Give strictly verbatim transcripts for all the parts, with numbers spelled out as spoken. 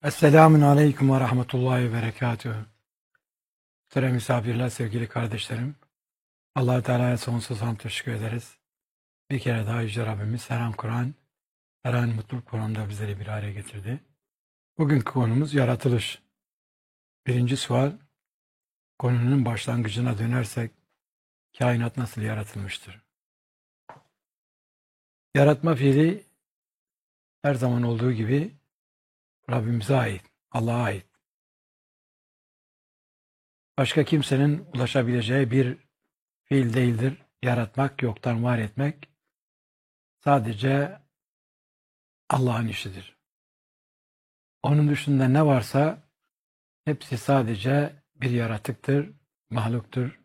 Esselamun Aleyküm ve Rahmetullahi ve Berekatühü. Muhterem misafirler, sevgili kardeşlerim. Allah-u Teala'ya sonsuz hamd teşekkür ederiz. Bir kere daha Yüce Rabbimiz her an Kur'an, her an mutluluk programında bizleri bir araya getirdi. Bugünkü konumuz yaratılış. Birinci sual, konunun başlangıcına dönersek, kainat nasıl yaratılmıştır? Yaratma fiili her zaman olduğu gibi Rabbimize ait, Allah'a ait. Başka kimsenin ulaşabileceği bir fiil değildir. Yaratmak, yoktan var etmek sadece Allah'ın işidir. Onun dışında ne varsa hepsi sadece bir yaratıktır, mahluktur.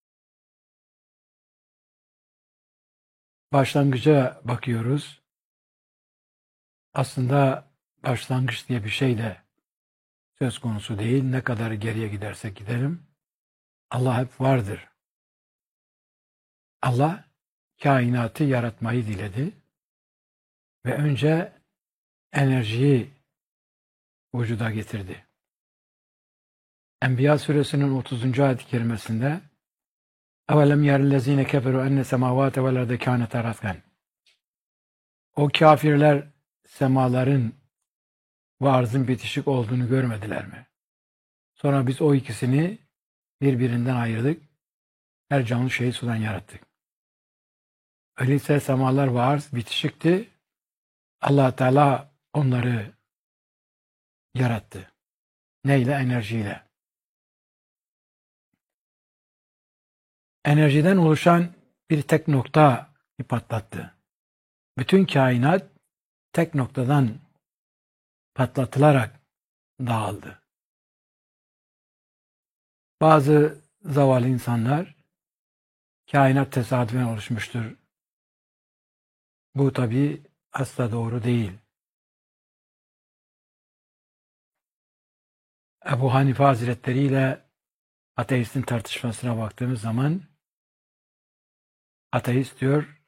Başlangıca bakıyoruz. Aslında başlangıç diye bir şey de söz konusu değil. Ne kadar geriye gidersek gidelim, Allah hep vardır. Allah kainatı yaratmayı diledi ve önce enerjiyi vücuda getirdi. Enbiya suresinin otuzuncu ayet-i kerimesinde اَوَلَمْ يَرِ الَّذ۪ينَ كَفَرُوا اَنَّ سَمَاوَاتَ وَالْاَرْضَ كَانَتَا رَتْقًا. O kafirler semaların ve arzın bitişik olduğunu görmediler mi? Sonra biz o ikisini birbirinden ayırdık. Her canlı şeyi sudan yarattık. Öyleyse semalar ve arz bitişikti. Allah Teala onları yarattı. Neyle? Enerjiyle. Enerjiden oluşan bir tek nokta patlattı. Bütün kainat tek noktadan patlatılarak dağıldı. Bazı zavallı insanlar kainat tesadüfen oluşmuştur. Bu tabi asla doğru değil. Ebu Hanife Hazretleri ile ateistin tartışmasına baktığımız zaman ateist diyor